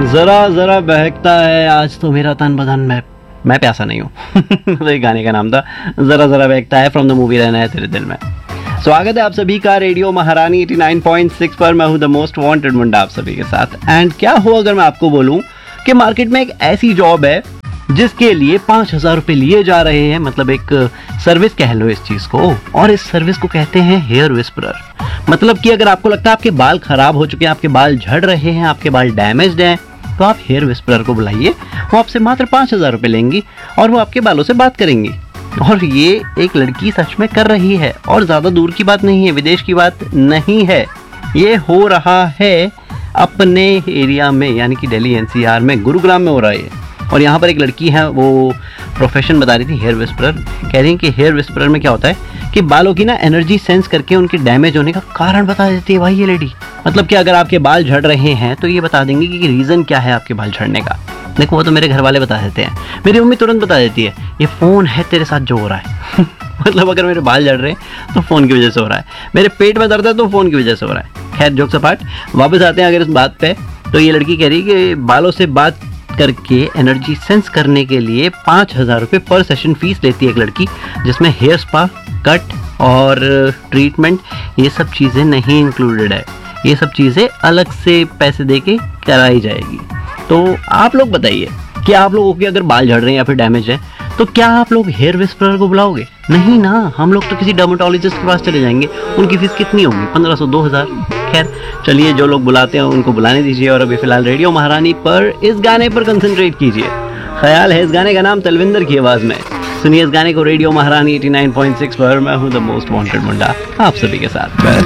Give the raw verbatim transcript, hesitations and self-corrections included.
जरा जरा बहकता है आज तो मेरा तन बदन, मैं मैं प्यासा नहीं हूँ। तो ये गाने का नाम था जरा जरा बहकता है, फ्रॉम द मूवी रहना है तेरे दिल में। स्वागत है आप सभी का रेडियो महारानी नवासी पॉइंट सिक्स पर। मैं हूँ द मोस्ट वांटेड मुंडा आप सभी के साथ। एंड क्या हो अगर मैं आपको बोलूँ कि मार्केट में एक ऐसी जॉब है जिसके लिए पाँच हजार रुपये लिए जा रहे हैं, मतलब एक सर्विस कह लो इस चीज़ को, और इस सर्विस को कहते हैं हेयर विस्परर। मतलब कि अगर आपको लगता है आपके बाल खराब हो चुके हैं, आपके बाल झड़ रहे हैं, आपके बाल डैमेज्ड हैं, तो आप हेयर विस्परर को बुलाइए। वो आपसे मात्र पाँच हजार रुपये लेंगी और वो आपके बालों से बात करेंगी। और ये एक लड़की सच में कर रही है, और ज़्यादा दूर की बात नहीं है, विदेश की बात नहीं है, ये हो रहा है अपने एरिया में, यानी कि दिल्ली एनसीआर में, गुरुग्राम में हो रहा है। और यहाँ पर एक लड़की है, वो प्रोफेशन बता रही थी हेयर विस्परर। कह रही है कि हेयर विस्परर में क्या होता है कि बालों की ना एनर्जी सेंस करके उनके डैमेज होने का कारण बता देती है भाई ये लेडी। मतलब कि अगर आपके बाल झड़ रहे हैं तो ये बता देंगे कि रीज़न क्या है आपके बाल झड़ने का। देखो वो तो मेरे घर वाले बता देते हैं, मेरी मम्मी तुरंत बता देती है ये फ़ोन है तेरे साथ जो हो रहा है। मतलब अगर मेरे बाल झड़ रहे हैं तो फ़ोन की वजह से हो रहा है, मेरे पेट में दर्द है तो फ़ोन की वजह से हो रहा है। खैर जोक्स अपार्ट, वापस आते हैं अगर इस बात पे। तो ये लड़की कह रही है कि बालों से बात करके एनर्जी सेंस करने के लिए पाँच हज़ार रुपये पर सेशन फीस लेती है एक लड़की, जिसमें हेयर स्पा, कट और ट्रीटमेंट ये सब चीज़ें नहीं इंक्लूडेड है। ये सब चीज़ें अलग से पैसे दे के कराई जाएगी। तो आप लोग बताइए कि आप लोगों के अगर बाल झड़ रहे हैं या फिर डैमेज है तो क्या आप लोग हेयर विस्परर को बुलाओगे? नहीं ना, हम लोग तो किसी डर्मेटोलॉजिस्ट के पास चले जाएंगे। उनकी फीस कितनी होगी? पंद्रह सौ, दो हज़ार। खैर चलिए, जो लोग बुलाते हैं उनको बुलाने दीजिए, और अभी फिलहाल रेडियो महारानी पर इस गाने पर कंसंट्रेट कीजिए। ख्याल है इस गाने का नाम तलविंदर की आवाज़ में। सुनिए इस गाने को रेडियो महारानी नवासी पॉइंट सिक्स पर। मैं हूँ द मोस्ट वांटेड मुंडा आप सभी के साथ।